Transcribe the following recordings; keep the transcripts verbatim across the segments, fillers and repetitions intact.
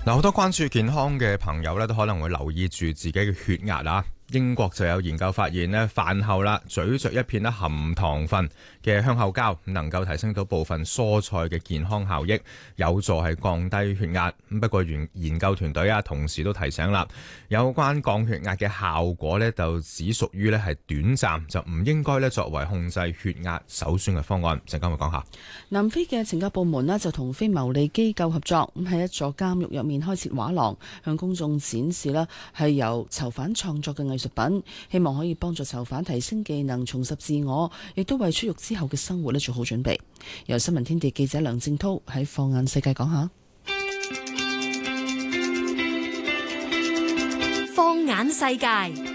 嗱，好多關注健康嘅朋友咧，都可能會留意住自己嘅血壓啊。英國就有研究發現咧，飯後啦，咀嚼一片咧含糖分嘅香口膠，能夠提升到部分蔬菜嘅健康效益，有助係降低血壓。不過研研究團隊啊，同時都提醒啦，有關降血壓嘅效果咧，就只屬於咧係短暫，就唔應該咧作為控制血壓首選嘅方案。陣間會講下。 南非嘅懲教部門咧就同非牟利機構合作，咁喺一座監獄入面開設畫廊，向公眾展示啦係由囚犯創作嘅藝術品，希望可以幫助囚犯提升技能、重拾自我，亦都為出獄之後嘅生活咧做好準備。由新聞天地記者梁正濤喺放眼世界講下。 放眼世界。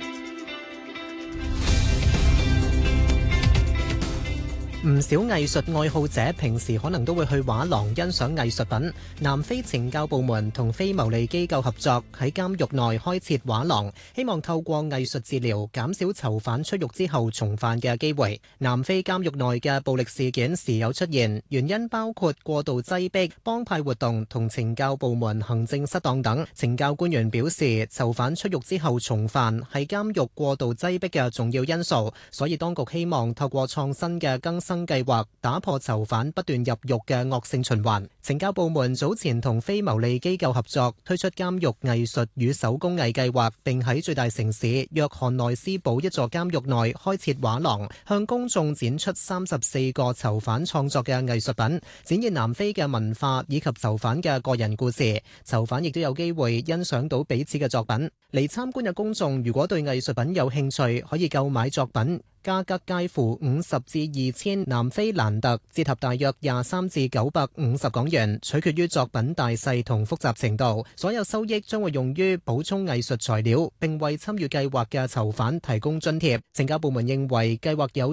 唔少藝術愛好者平時可能都會去畫廊欣賞藝術品。南非懲教部門同非牟利機構合作，喺監獄內開設畫廊，希望透過藝術治療減少囚犯出獄之後重犯嘅機會。南非監獄內嘅暴力事件時有出現，原因包括過度擠迫、幫派活動同懲教部門行政失當等。懲教官員表示，囚犯出獄之後重犯係監獄過度擠迫嘅重要因素，所以當局希望透過創新嘅更新計劃打破囚犯不斷入獄嘅惡性循環。懲教部門早前同非牟利機構合作，推出監獄藝術與手工藝計劃，並喺最大城市約翰內斯堡一座監獄內開設畫廊，向公眾展出三十四個囚犯創作嘅藝術品，展現南非嘅文化以及囚犯嘅個人故事。囚犯亦都有機會欣賞到彼此嘅作品。嚟參觀嘅公眾如果對藝術品有興趣，可以購買作品。價格介乎五十至二千南非蘭特，折合大約廿三至九百五十港元，取決於作品大細同複雜程度。所有收益將會用於補充藝術材料，並為參與計劃嘅囚犯提供津貼。懲教部門認為計劃有